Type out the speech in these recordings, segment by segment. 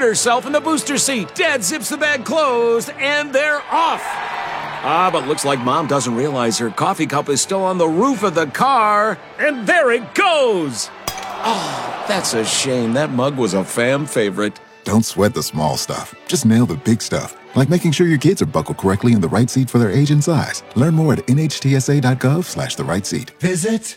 herself in the booster seat. Dad zips the bag closed, and they're off. But looks like Mom doesn't realize her coffee cup is still on the roof of the car, and there it goes. Oh, that's a shame. That mug was a fam favorite. Don't sweat the small stuff. Just nail the big stuff, like making sure your kids are buckled correctly in the right seat for their age and size. Learn more at nhtsa.gov/the right seat. Visit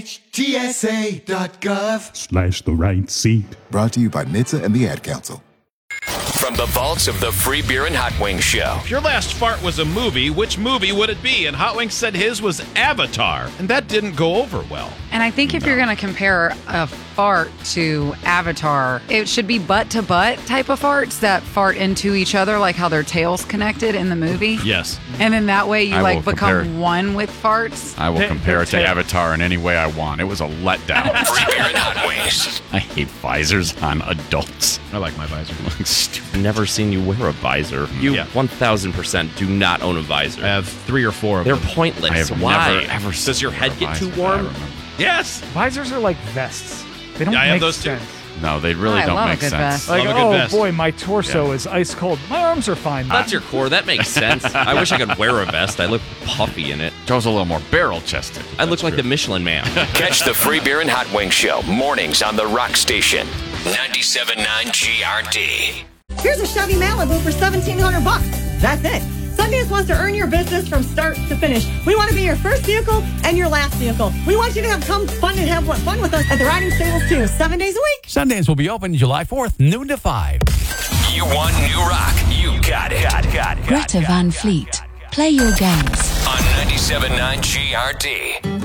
nhtsa.gov/the right seat. Brought to you by NHTSA and the Ad Council. From the vaults of the Free Beer and Hot Wings Show. If your last fart was a movie, which movie would it be? And Hot Wings said his was Avatar, and that didn't go over well. And I think if you're going to compare a fart to Avatar, it should be butt-to-butt type of farts that fart into each other, like how their tails connected in the movie. Yes. And then that way you become one with farts. I will compare it to Avatar in any way I want. It was a letdown. Free Beer and Hot Wings. I hate visors on adults. I like my visor. Looks stupid. Never seen you wear a visor. You 1000% do not own a visor. I have 3 or 4 of They're them. pointless. I have Why? never ever seen Does your head get too warm? Yes. Visors are like vests. They don't I make have those sense. too. No, they really I don't love a make good sense. vest. Like, Love a good oh vest. boy, my torso is ice cold. My arms are fine. That's your core. That makes sense. I wish I could wear a vest. I look puffy in it. Joe's a little more barrel-chested. I look like the Michelin Man. Catch the Free Beer and Hot Wings Show mornings on the Rock Station. 97.9 GRD. Here's a Chevy Malibu for $1,700. That's it. Sundance wants to earn your business from start to finish. We want to be your first vehicle and your last vehicle. We want you to have fun with us at the riding stables too, 7 days a week. Sundance will be open July 4th, noon to 5. You want new rock? You got it. Greta Van Fleet. Play your games. On 97.9 GRD.